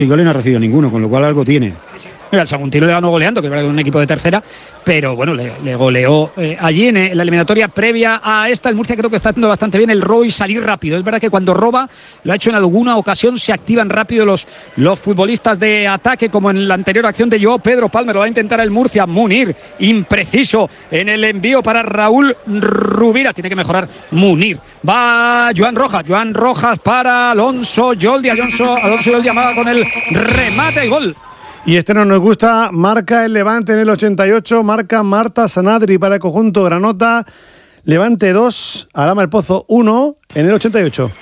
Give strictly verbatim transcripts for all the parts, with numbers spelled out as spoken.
y goles no ha recibido ninguno, con lo cual algo tiene. Mira, el Saguntino le ganó goleando, que es verdad que es un equipo de tercera, pero bueno, le, le goleó eh, allí en, en la eliminatoria previa a esta. El Murcia creo que está haciendo bastante bien el robo y salir rápido. Es verdad que cuando roba, lo ha hecho en alguna ocasión, se activan rápido los, los futbolistas de ataque, como en la anterior acción de Joao Pedro Palmer. Lo va a intentar el Murcia. Munir, impreciso en el envío para Raúl Rubira. Tiene que mejorar Munir. Va Joan Rojas, Joan Rojas para Alonso Yoldi. Alonso, Alonso Yoldi amaba con el remate y gol. Y este no nos gusta, marca el Levante en el ochenta y ocho, marca Marta Sanadri para el conjunto granota. Levante dos, Alhama El Pozo uno en el ochenta y ocho.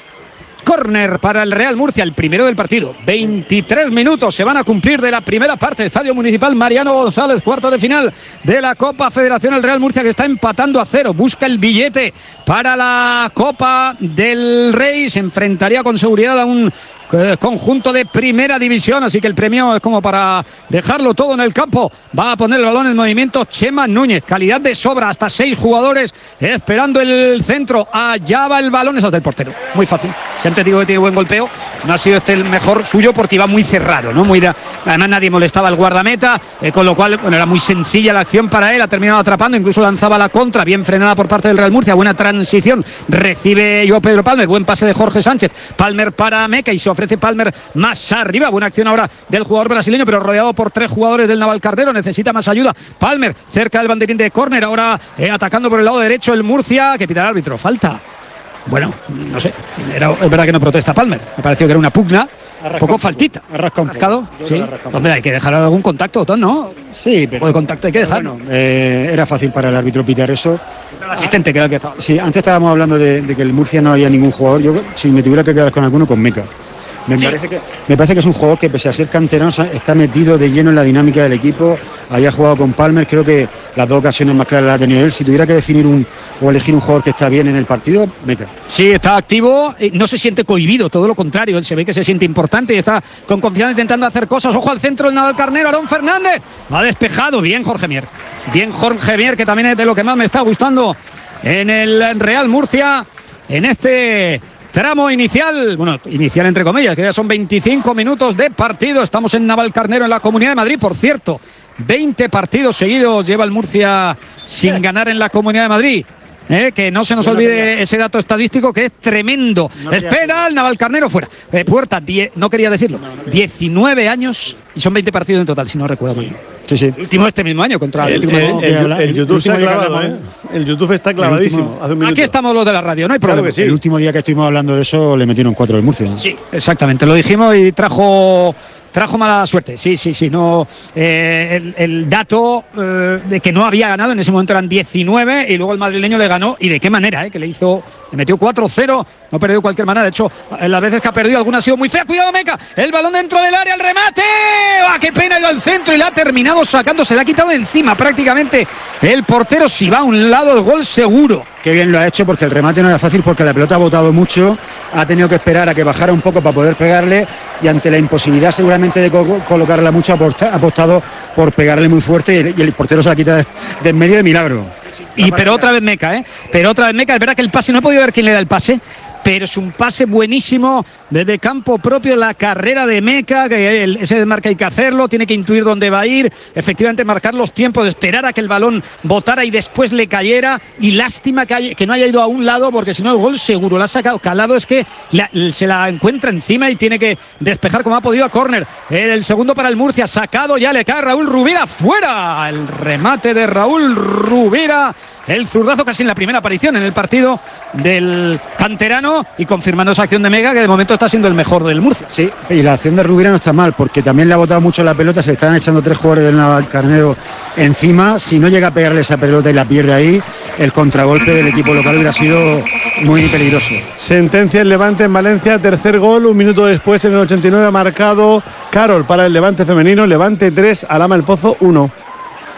Córner para el Real Murcia, el primero del partido. veintitrés minutos se van a cumplir de la primera parte. Estadio Municipal Mariano González, cuarto de final de la Copa Federación. El Real Murcia que está empatando a cero. Busca el billete para la Copa del Rey. Se enfrentaría con seguridad a un conjunto de primera división, así que el premio es como para dejarlo todo en el campo. Va a poner el balón en movimiento Chema Núñez, calidad de sobra, hasta seis jugadores esperando el centro. Allá va el balón, es hasta el portero, muy fácil. Si antes digo que tiene buen golpeo, no ha sido este el mejor suyo porque iba muy cerrado, ¿no? Muy da... Además nadie molestaba al guardameta, eh, con lo cual bueno, era muy sencilla la acción para él. Ha terminado atrapando, incluso lanzaba la contra, bien frenada por parte del Real Murcia. Buena transición, recibe Joao Pedro Palmer, buen pase de Jorge Sánchez. Palmer para Meca y se ofrece Palmer más arriba. Buena acción ahora del jugador brasileño, pero rodeado por tres jugadores del Navalcarnero. Necesita más ayuda. Palmer cerca del banderín de córner, ahora eh, atacando por el lado derecho el Murcia. Que pita el árbitro, falta. Bueno, no sé, era, es verdad que no protesta Palmer. Me pareció que era una pugna. Un poco faltita. Arrasca un ¿Rascado? Sí. Hombre, hay que dejar algún contacto, ¿no? Sí, pero. O de contacto hay que dejar. Bueno, eh, era fácil para el árbitro pitar eso. El asistente que era el que estaba. Sí, antes estábamos hablando de, de que el Murcia no había ningún jugador. Yo, si me tuviera que quedar con alguno, con Meca. Me, sí. parece que, me parece que es un jugador que, pese a ser canterano, está metido de lleno en la dinámica del equipo. Había jugado con Palmer, creo que las dos ocasiones más claras las ha tenido él. Si tuviera que definir un o elegir un jugador que está bien en el partido, Meca. Sí, está activo, no se siente cohibido, todo lo contrario. Él se ve que se siente importante y está con confianza intentando hacer cosas. Ojo al centro, el Navalcarnero, Aarón Fernández. Ha despejado, bien Jorge Mier. Bien Jorge Mier, que también es de lo que más me está gustando en el Real Murcia, en este tramo inicial, bueno, inicial entre comillas, que ya son veinticinco minutos de partido. Estamos en Navalcarnero, en la Comunidad de Madrid, por cierto. veinte partidos seguidos lleva el Murcia sin ganar en la Comunidad de Madrid. Eh, que no se nos olvide ese dato estadístico que es tremendo. No Espera el Navalcarnero fuera. Eh, Puerta, die, no quería decirlo. No, no diecinueve años y son veinte partidos en total, si no recuerdo mal. Sí, sí. El último este mismo año contra el, el, el, el, el, el YouTube está clavado, ¿eh? El YouTube está clavadísimo. Hace un Aquí estamos los de la radio, no hay problema. Claro que sí. El último día que estuvimos hablando de eso le metieron cuatro del Murcia, ¿no? Sí, exactamente. Lo dijimos y trajo. Trajo mala suerte, sí, sí, sí. No, eh, el, el dato eh, de que no había ganado en ese momento eran diecinueve y luego el madrileño le ganó. ¿Y de qué manera? Eh, que le hizo, le metió cuatro cero. No ha perdido de cualquier manera. De hecho, en las veces que ha perdido, alguna ha sido muy fea. Cuidado, Meca. El balón dentro del área, el remate. ¡Ah, qué pena! Ha ido al centro y la ha terminado sacando. Se le ha quitado de encima prácticamente el portero. Si va a un lado, el gol seguro. Qué bien lo ha hecho, porque el remate no era fácil, porque la pelota ha botado mucho. Ha tenido que esperar a que bajara un poco para poder pegarle. Y ante la imposibilidad seguramente de co- colocarla mucho, ha apostado por pegarle muy fuerte. Y el, y el portero se la quita de, de en medio de milagro. Y pero otra vez Meca, ¿eh? Pero otra vez Meca. Es verdad que el pase, no he podido ver quién le da el pase, pero es un pase buenísimo desde campo propio, la carrera de Meca, que el, ese desmarque hay que hacerlo, tiene que intuir dónde va a ir, efectivamente marcar los tiempos, esperar a que el balón botara y después le cayera. Y lástima que, hay, que no haya ido a un lado, porque si no el gol seguro. La ha sacado Calado, es que la, se la encuentra encima y tiene que despejar como ha podido a córner. El segundo para el Murcia, sacado, ya le cae Raúl Rubira, fuera. El remate de Raúl Rubira, el zurdazo casi en la primera aparición en el partido del canterano, y confirmando esa acción de Mega, que de momento está siendo el mejor del Murcia. Sí, y la acción de Rubira no está mal, porque también le ha botado mucho la pelota. Se le están echando tres jugadores del Navalcarnero encima. Si no llega a pegarle esa pelota y la pierde ahí, el contragolpe del equipo local hubiera sido muy peligroso. Sentencia el Levante en Valencia, tercer gol, un minuto después, en el ochenta y nueve ha marcado Carol para el Levante femenino. Levante tres, Alhama El Pozo uno.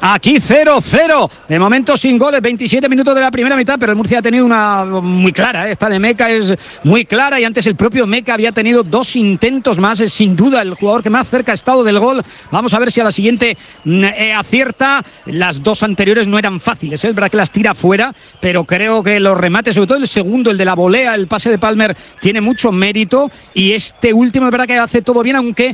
Aquí cero cero. De momento sin goles, veintisiete minutos de la primera mitad, pero el Murcia ha tenido una muy clara. ¿eh? Esta de Meca es muy clara y antes el propio Meca había tenido dos intentos más. Es sin duda el jugador que más cerca ha estado del gol. Vamos a ver si a la siguiente eh, acierta. Las dos anteriores no eran fáciles. ¿eh? Es verdad que las tira fuera, pero creo que los remates, sobre todo el segundo, el de la volea, el pase de Palmer, tiene mucho mérito. Y este último es verdad que hace todo bien, aunque